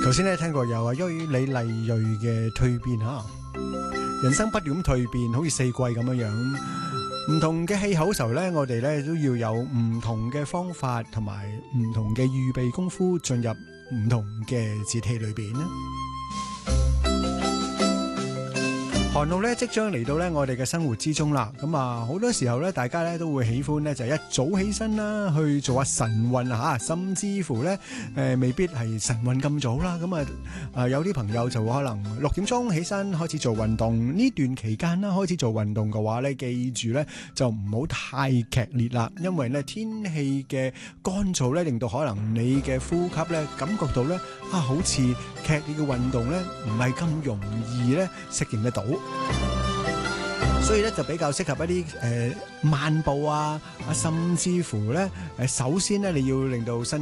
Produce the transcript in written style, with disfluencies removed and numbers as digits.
頭先咧聽過有啊，李麗蕊嘅蛻變吓，人生不斷咁蛻變，好似四季咁樣樣，唔同嘅氣候嘅時候咧，我哋咧都要有唔同嘅方法同埋唔同嘅預備功夫，進入唔同嘅節氣裏邊啦。寒露咧即將嚟到咧我哋嘅生活之中啦，咁啊好多時候咧大家咧都會喜歡咧就一早起身啦，去做下晨運啊吓，甚至乎咧未必係晨運咁早啦，咁啊有啲朋友就可能6點鐘起身開始做運動，呢段期間啦開始做運動嘅話咧，記住咧就唔好太劇烈啦，因為咧天氣嘅乾燥咧令到可能你嘅呼吸咧感覺到咧好似劇烈嘅運動咧唔係咁容易咧適應得到。所以咧就比較適合一啲漫步啊，甚至乎咧首先咧你要令到身